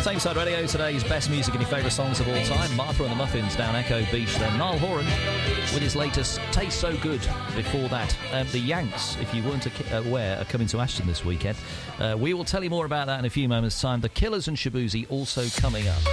Tameside Radio, today's best music and your favourite songs of all time. Martha and the Muffins down Echo Beach. Then Niall Horan with his latest Taste So Good. Before that, the Yanks, if you weren't aware, are coming to Ashton this weekend. We will tell you more about that in a few moments' time. The Killers and Shabuzi also coming up.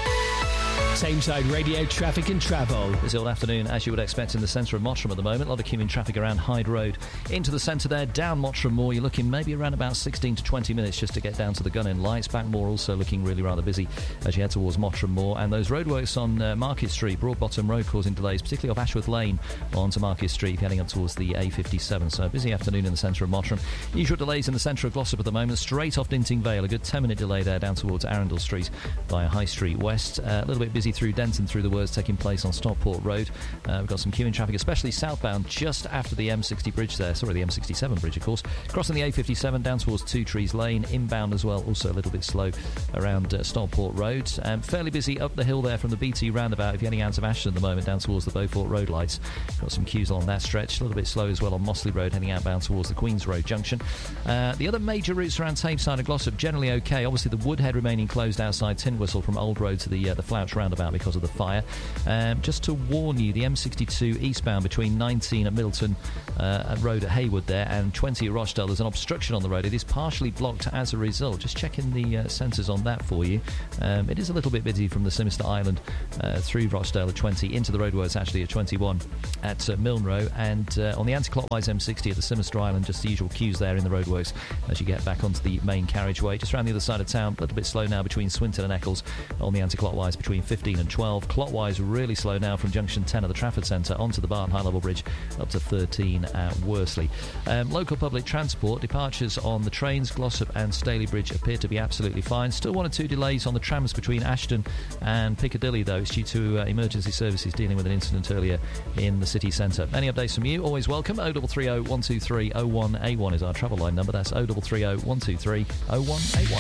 Tameside Radio traffic and travel. Busy all afternoon, as you would expect, in the centre of Mottram at the moment. A lot of queuing traffic around Hyde Road. Into the centre there, down Mottram Moor. You're looking maybe around about 16 to 20 minutes just to get down to the Gun End Lights. Backmoor also looking really rather busy as you head towards Mottram Moor. And those roadworks on Market Street, Broadbottom Road, causing delays, particularly off Ashworth Lane onto Market Street, heading up towards the A57. So a busy afternoon in the centre of Mottram. Usual delays in the centre of Glossop at the moment. Straight off Dinting Vale, a good 10-minute delay there down towards Arundel Street via High Street West. A little bit busy through Denton, through the works taking place on Stockport Road. We've got some queuing traffic, especially southbound, just after the M60 bridge there. Sorry, the M67 bridge, of course. Crossing the A57 down towards Two Trees Lane. Inbound as well, also a little bit slow around Stockport Road. Fairly busy up the hill there from the BT roundabout if you're heading out of Ashton at the moment, down towards the Beaufort Road lights. Got some queues along that stretch. A little bit slow as well on Mossley Road, heading outbound towards the Queen's Road junction. The other major routes around Tameside and Glossop, generally okay. Obviously, the Woodhead remaining closed outside Tintwistle from Old Road to the Flouch roundabout because of the fire. Just to warn you, the M62 eastbound between 19 at Middleton Road at Haywood there and 20 at Rochdale, there's an obstruction on the road. It is partially blocked as a result. Just checking the sensors on that for you. It is a little bit busy from the Sinister Island through Rochdale at 20 into the roadworks actually at 21 at Milnrow, and on the anti-clockwise M60 at the Sinister Island, just the usual queues there in the roadworks as you get back onto the main carriageway. Just around the other side of town, a little bit slow now between Swinton and Eccles on the anti-clockwise between 15 and 12. Clockwise really slow now from junction 10 of the Trafford Centre onto the Barn High Level Bridge up to 13 at Worsley. Local public transport departures on the trains, Glossop and Staley Bridge appear to be absolutely fine. Still one or two delays on the trams between Ashton and Piccadilly though. It's due to emergency services dealing with an incident earlier in the city centre. Any updates from you? Always welcome. 0330 123 0181 is our travel line number. That's 0330 123 0181.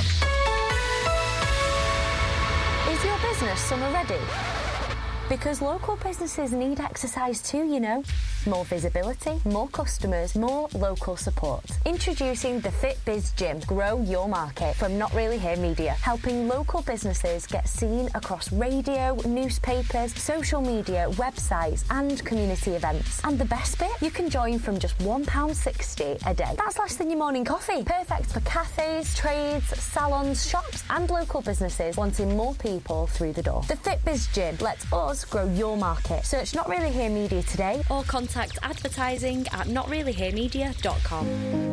Is your business summer ready? Because local businesses need exercise too, you know. More visibility, more customers, more local support. Introducing the FitBiz Gym. Grow your market from Not Really Here Media, helping local businesses get seen across radio, newspapers, social media, websites and community events. And the best bit? You can join from just £1.60 a day. That's less than your morning coffee. Perfect for cafes, trades, salons, shops and local businesses wanting more people through the door. The FitBiz Gym lets us grow your market. Search Not Really Here Media today or contact advertising at notreallyheremedia.com.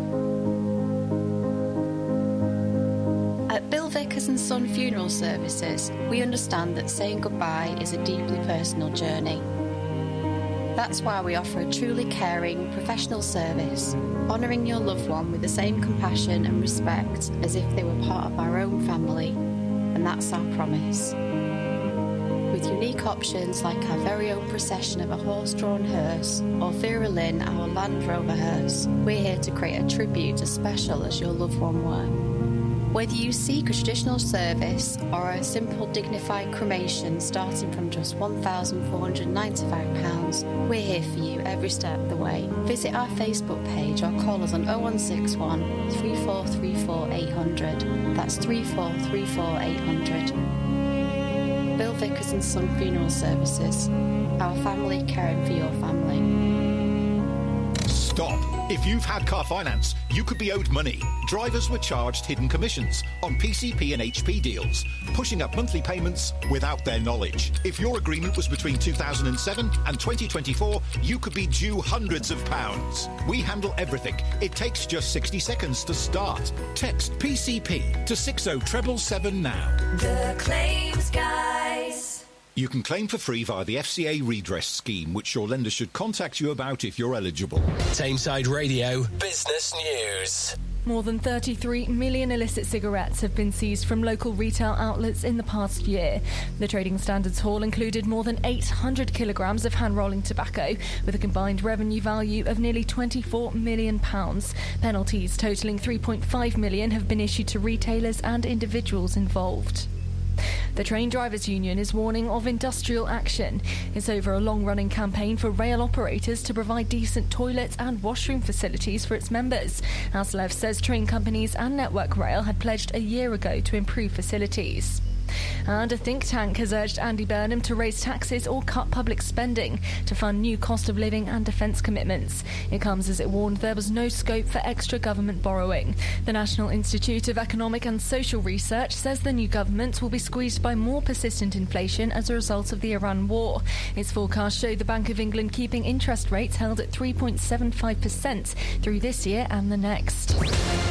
At Bill Vickers and Son Funeral Services, we understand that saying goodbye is a deeply personal journey. That's why we offer a truly caring, professional service, honouring your loved one with the same compassion and respect as if they were part of our own family, and that's our promise. With unique options like our very own procession of a horse-drawn hearse or Vera Lynn, our Land Rover hearse, we're here to create a tribute as special as your loved one were. Whether you seek a traditional service or a simple dignified cremation starting from just £1,495, we're here for you every step of the way. Visit our Facebook page or call us on 0161 3434 800. That's 3434 800. Bill Vickers and Son Funeral Services. Our family caring for your family. Stop. If you've had car finance, you could be owed money. Drivers were charged hidden commissions on PCP and HP deals, pushing up monthly payments without their knowledge. If your agreement was between 2007 and 2024, you could be due hundreds of pounds. We handle everything. It takes just 60 seconds to start. Text PCP to 60777 now. The Claims Guys. You can claim for free via the FCA redress scheme, which your lender should contact you about if you're eligible. Tameside Radio Business News. More than 33 million illicit cigarettes have been seized from local retail outlets in the past year. The Trading Standards haul included more than 800 kilograms of hand-rolling tobacco, with a combined revenue value of nearly £24 million. Penalties totalling £3.5 million have been issued to retailers and individuals involved. The Train Drivers Union is warning of industrial action. It's over a long-running campaign for rail operators to provide decent toilets and washroom facilities for its members. ASLEF says train companies and Network Rail had pledged a year ago to improve facilities. And a think tank has urged Andy Burnham to raise taxes or cut public spending to fund new cost of living and defence commitments. It comes as it warned there was no scope for extra government borrowing. The National Institute of Economic and Social Research says the new government will be squeezed by more persistent inflation as a result of the Iran war. Its forecast showed the Bank of England keeping interest rates held at 3.75% through this year and the next.